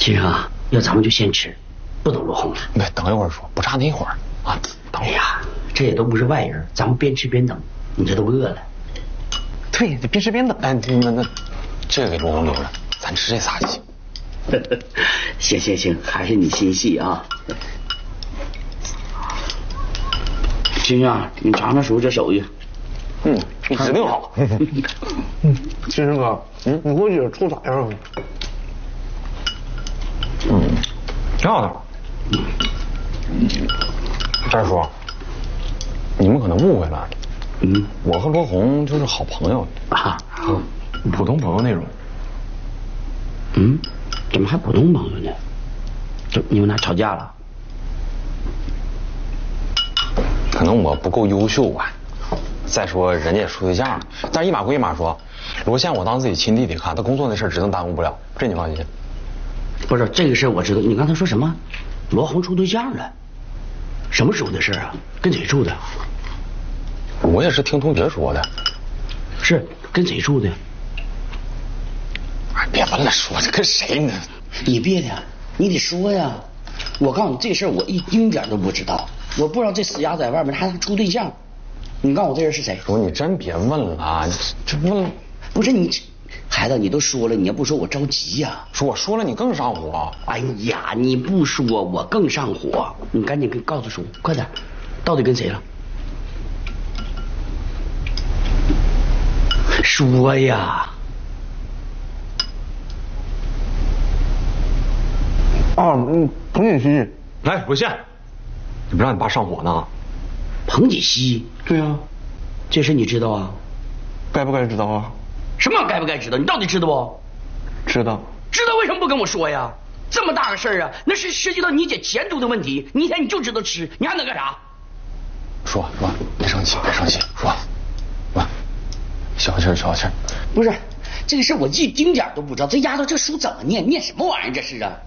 金生啊，要咱们就先吃，不等罗红了。 对，等一会儿说，不差那一会儿啊。等会儿。 哎呀，这也都不是外人，咱们边吃边等，你这都饿了。 对，这边吃边等。 哎，那这个给罗红留着，咱吃这仨就行。 行，还是你心细啊。金生啊，你尝尝叔这手艺。 你指定好。 金生哥，你估计处咋样啊？挺好的。 再说，你们可能误会了。我和罗红就是好朋友啊， 普通朋友那种。 怎么还普通朋友呢？就你们俩吵架了？ 可能我不够优秀吧。再说人家也处对象了，但是一码归一码说，罗宪我当自己亲弟弟看，他工作那事儿指定耽误不了，这你放心。 不是这个事儿我知道，你刚才说什么？罗红处对象了？什么时候的事啊？跟谁处的？ 我也是听同学说的。 是跟谁处的？ 别问了，说这跟谁呢？ 你别的，你得说呀！我告诉你，这事儿我一丁点都不知道，我不知道这死鸭在外面还处对象。你告诉我这人是谁？ 说你真别问了啊！这问不是你，孩子，你都说了，你要不说我着急呀。 说我说了你更上火。 哎呀，你不说我更上火，你赶紧告诉叔，快点，到底跟谁了？说呀！ 彭锦熙。 来，罗宪，你不让你爸上火呢？ 彭锦熙？ 对啊， 这事你知道啊？ 该不该知道啊？ 什么该不该知道？你到底知道不？ 知道。 知道为什么不跟我说呀？这么大个事儿啊，那是涉及到你姐前途的问题。你一天你就知道吃，你还能干啥？ 说，别生气，说，消气儿。 不是，这个事我一丁点都不知道。这丫头这书怎么念？念什么玩意儿？这是啊？